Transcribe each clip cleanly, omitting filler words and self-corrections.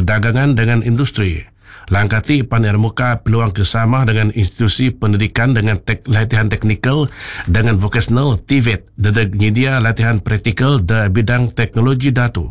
perdagangan dengan industri. Langkah ti muka peluang kerjasama dengan institusi pendidikan dengan latihan teknikal dengan vocational TVET dan penyedia latihan praktikal di bidang teknologi datu.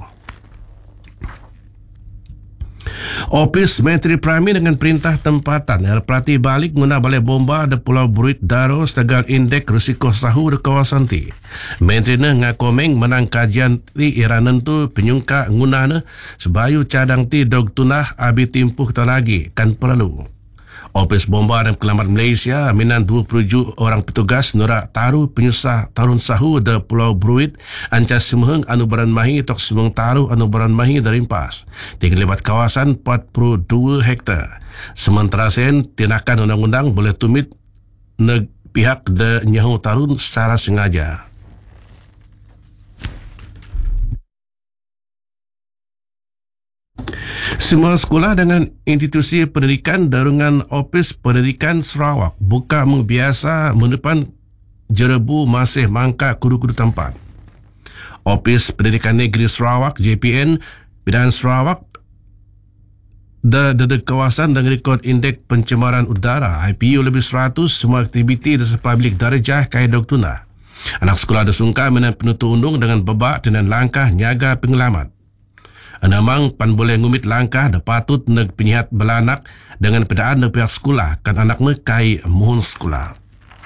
Ofis Menteri Prami dengan perintah tempatan perhati balik guna balai bomba di Pulau Bruit Daro setegal indeks risiko sahu di kawasan ti. Menteri ngakomeng menang kajian ti ira nentu penyungka guna sebayu cadang ti dog tunah abi timpuh ta lagi kan perlu. Ofis Bomba dan Penyelamat Malaysia minan 27 orang petugas norak taru penyusah tarun sahu di Pulau Bruit anca semeheng anu baran mahi tok semeng taru anu baran mahi dari impas tinggal lewat kawasan 42 hektar. Sementara sen tindakan undang-undang boleh tumit pihak de nyahu tarun secara sengaja. Semua sekolah dengan institusi pendidikan darungan Ofis Pendidikan Sarawak buka membiasa menepan jerebu masih mangka kudu-kudu tempat. Ofis Pendidikan Negeri Sarawak JPN Bidang Sarawak de kawasan dengan rekod indeks pencemaran udara IPU lebih 100 semua aktiviti di sepublik darjah kaya doktuna. Anak sekolah disungka menan penutup undung dengan bebak dengan langkah nyaga pengelamat. Anamang pan boleh ngumit langkah da patut neg penyihat belanak dengan pedaan neg pihak sekolah kan anak kai mohon sekolah.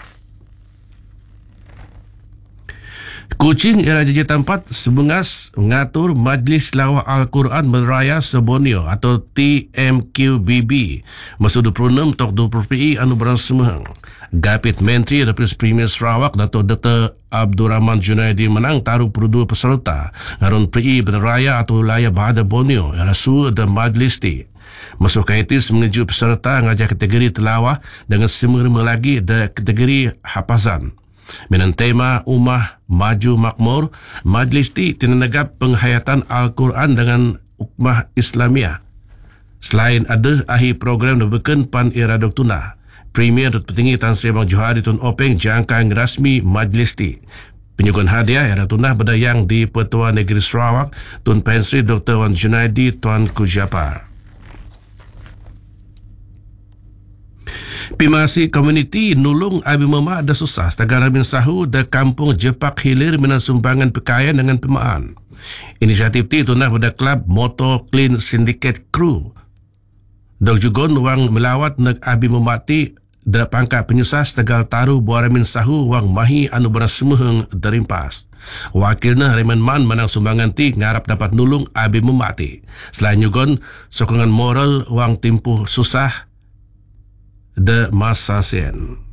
Kuching era jaja tempat sebengas mengatur Majlis Lawah Al-Quran Meraya Sebonio atau TMQBB masuk 26 tok 20 PI anu barang semeheng. Gapit Menteri Repres Premier Sarawak Dato' Dr. Abdul Rahman Junaidi menang taruh perdua peserta ngarun PI Beneraya atau wilayah Bahada Borneo rasu dan majlis ti. Masuk kaitis menuju peserta ngajak kategori telawah dengan semua lagi de kategori hafazan. Minan tema Ummah Maju Makmur, majlis ti tinanagap penghayatan Al-Quran dengan Ummah Islamiyah. Selain ada akhir program dan pan era doktuna. Premier Datuk Petinggi Tan Sri Abang Johari Tun Openg jangkaan rasmi majlis ti. Penyuguhan hadiah era tunah berdayang di Petua Negeri Sarawak Tun Pensri Dr. Wan Junaidi Tuan Kujapar. Pimasi komuniti nulung abi mama ada susah tagara min sahu da kampung Jepak Hilir minan sumbangan pakaian dengan pemaan. Inisiatif ti tunah pada klub Motor Clean Syndicate Crew. Dok jugon wang melawat neg abi memati da pangkat penyusah tegal taru buaramin sahu wang mahi anu berasemeheng derimpas. Wakilna Raymond Man menang sumbangan ti ngarap dapat nulung abi memati. Selain jugon sokongan moral wang timpuh susah de masa sen.